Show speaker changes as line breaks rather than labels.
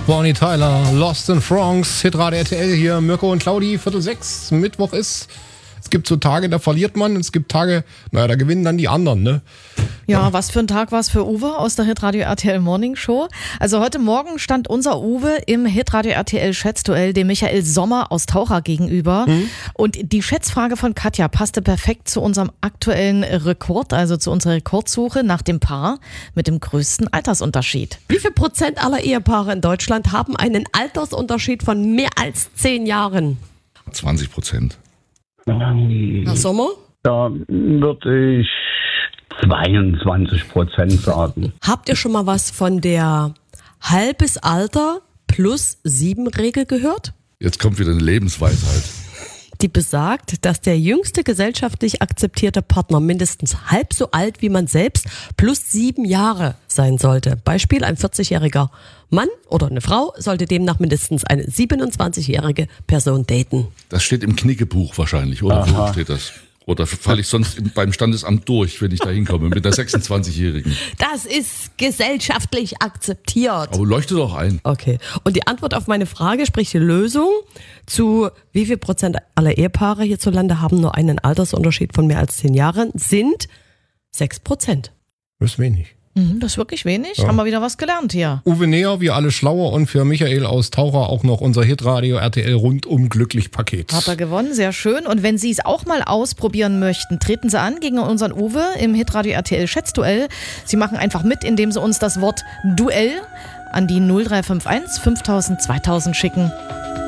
Bonnie Tyler, Lost in Bronx, Hitradio RTL hier, Mirko und Claudi, 5:45, Mittwoch ist. Es gibt so Tage, da verliert man, es gibt Tage, da gewinnen dann die anderen, ne?
Ja, was für ein Tag war es für Uwe aus der Hitradio RTL Morning Show. Also heute Morgen stand unser Uwe im Hitradio RTL Schätzduell dem Michael Sommer aus Taucher gegenüber. Und die Schätzfrage von Katja passte perfekt zu unserem aktuellen Rekord, also zu unserer Rekordsuche nach dem Paar mit dem größten Altersunterschied.
Wie viel Prozent aller Ehepaare in Deutschland haben einen Altersunterschied von mehr als 10 Jahren?
20%.
Herr Sommer?
Da würde ich 22% sagen.
Habt ihr schon mal was von der halbes Alter plus 7 Regel gehört?
Jetzt kommt wieder eine Lebensweisheit.
Die besagt, dass der jüngste gesellschaftlich akzeptierte Partner mindestens halb so alt wie man selbst plus 7 Jahre sein sollte. Beispiel: ein 40-jähriger Mann oder eine Frau sollte demnach mindestens eine 27-jährige Person daten.
Das steht im Knickebuch wahrscheinlich, oder? Wo steht das? Oder falle ich sonst beim Standesamt durch, wenn ich da hinkomme mit der 26-Jährigen?
Das ist gesellschaftlich akzeptiert.
Aber leuchte doch ein.
Okay. Und die Antwort auf meine Frage, sprich die Lösung zu wie viel Prozent aller Ehepaare hierzulande haben nur einen Altersunterschied von mehr als 10 Jahren, sind 6%.
Das ist wenig.
Das ist wirklich wenig. Haben wir wieder was gelernt hier.
Uwe näher, wir alle schlauer und für Michael aus Taucher auch noch unser Hitradio RTL rundum glücklich Paket.
Hat er gewonnen, sehr schön. Und wenn Sie es auch mal ausprobieren möchten, treten Sie an gegen unseren Uwe im Hitradio RTL Schätzduell. Sie machen einfach mit, indem Sie uns das Wort Duell an die 0351 5000 2000 schicken.